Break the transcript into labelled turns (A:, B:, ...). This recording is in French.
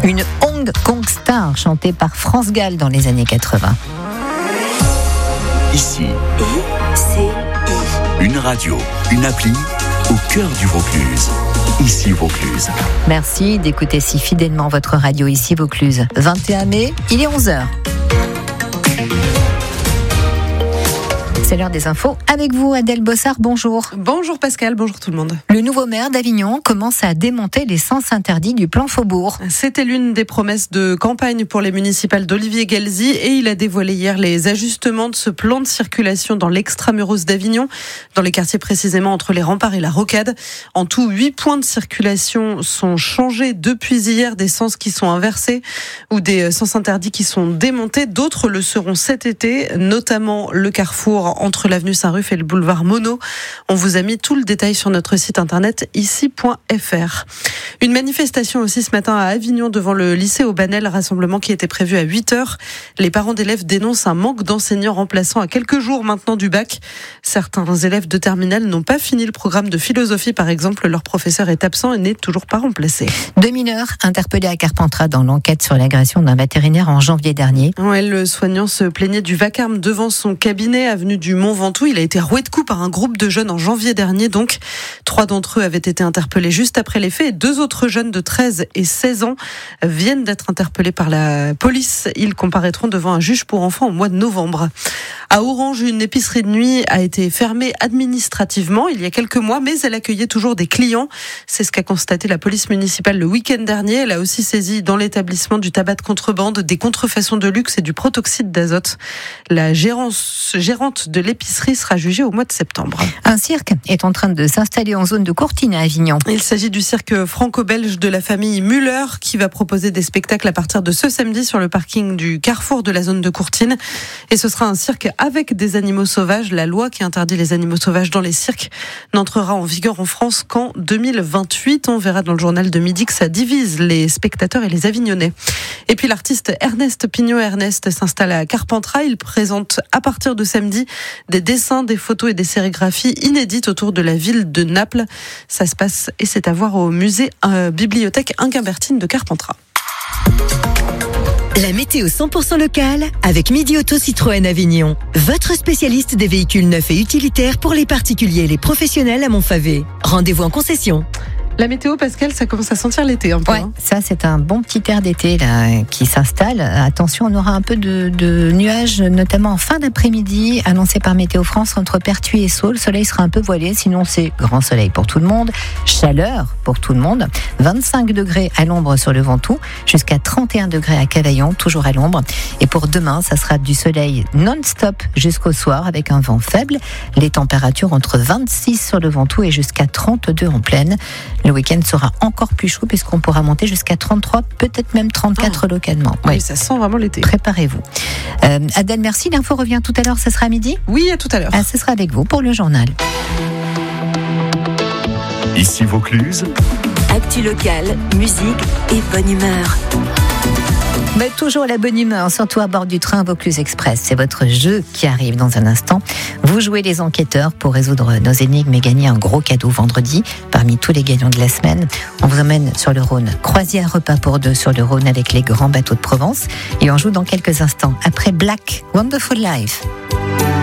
A: Une Hong Kong star chantée par France Gall dans les années 80.
B: Ici, une radio, une appli au cœur du Vaucluse. Ici Vaucluse.
A: Merci d'écouter si fidèlement votre radio Ici Vaucluse. 21 mai, il est 11h. C'est l'heure des infos. Avec vous, Adèle Bossard, bonjour.
C: Bonjour Pascal, bonjour tout le monde.
A: Le nouveau maire d'Avignon commence à démonter les sens interdits du plan Faubourg.
C: C'était l'une des promesses de campagne pour les municipales d'Olivier Guelzy et il a dévoilé hier les ajustements de ce plan de circulation dans l'extramuros d'Avignon, dans les quartiers précisément entre les Remparts et la Rocade. En tout, 8 points de circulation sont changés depuis hier, des sens qui sont inversés ou des sens interdits qui sont démontés. D'autres le seront cet été, notamment le carrefour entre l'avenue Saint-Ruf et le boulevard Monod. On vous a mis tout le détail sur notre site internet ici.fr. Une manifestation aussi ce matin à Avignon devant le lycée Aubanel, rassemblement qui était prévu à 8h. Les parents d'élèves dénoncent un manque d'enseignants remplaçants à quelques jours maintenant du bac. Certains élèves de terminale n'ont pas fini le programme de philosophie par exemple. Leur professeur est absent et n'est toujours pas remplacé.
A: 2 mineurs interpellés à Carpentras dans l'enquête sur l'agression d'un vétérinaire en janvier dernier.
C: Ouais, le soignant se plaignait du vacarme devant son cabinet, avenue du Mont-Ventoux. Il a été roué de coups par un groupe de jeunes en janvier dernier. Donc, 3 d'entre eux avaient été interpellés juste après les faits et 2 autres jeunes de 13 et 16 ans viennent d'être interpellés par la police. Ils comparaîtront devant un juge pour enfants au mois de novembre. À Orange, une épicerie de nuit a été fermée administrativement il y a quelques mois, mais elle accueillait toujours des clients. C'est ce qu'a constaté la police municipale le week-end dernier. Elle a aussi saisi dans l'établissement du tabac de contrebande, des contrefaçons de luxe et du protoxyde d'azote. La gérante de l'épicerie sera jugée au mois de septembre.
A: Un cirque est en train de s'installer en zone de Courtine à Avignon.
C: Il s'agit du cirque franco-belge de la famille Müller qui va proposer des spectacles à partir de ce samedi sur le parking du carrefour de la zone de Courtine. Et ce sera un cirque avec des animaux sauvages. La loi qui interdit les animaux sauvages dans les cirques n'entrera en vigueur en France qu'en 2028. On verra dans le journal de midi que ça divise les spectateurs et les Avignonnais. Et puis l'artiste Ernest Pignot-Ernest s'installe à Carpentras. Il présente à partir de samedi des dessins, des photos et des sérigraphies inédites autour de la ville de Naples. Ça se passe et c'est à voir au musée bibliothèque Inguimbertine de Carpentras.
D: La météo 100% locale avec Midi Auto Citroën Avignon. Votre spécialiste des véhicules neufs et utilitaires pour les particuliers et les professionnels à Montfavet. Rendez-vous en concession.
C: La météo, Pascal, ça commence à sentir l'été un peu.
A: Ouais, ça c'est un bon petit air d'été là qui s'installe. Attention, on aura un peu de nuages, notamment en fin d'après-midi, annoncé par Météo France entre Pertuis et Sceaux. Le soleil sera un peu voilé, sinon c'est grand soleil pour tout le monde, chaleur pour tout le monde. 25 degrés à l'ombre sur le Ventoux, jusqu'à 31 degrés à Cavaillon, toujours à l'ombre. Et pour demain, ça sera du soleil non-stop jusqu'au soir avec un vent faible. Les températures entre 26 sur le Ventoux et jusqu'à 32 en plaine. Le week-end sera encore plus chaud puisqu'on pourra monter jusqu'à 33, peut-être même 34 localement.
C: Oui, ça sent vraiment l'été.
A: Préparez-vous. Adèle, merci. L'info revient tout à l'heure. Ça sera à midi ?
C: Oui, à tout à l'heure.
A: Ce sera avec vous pour le journal.
B: Ici Vaucluse.
D: Actu locale, musique et bonne humeur.
A: Mais toujours la bonne humeur, surtout à bord du train Vaucluse Express. C'est votre jeu qui arrive dans un instant. Vous jouez les enquêteurs pour résoudre nos énigmes et gagner un gros cadeau vendredi parmi tous les gagnants de la semaine. On vous emmène sur le Rhône. Croisière repas pour 2 sur le Rhône avec les grands bateaux de Provence. Et on joue dans quelques instants. Après Black, Wonderful Life.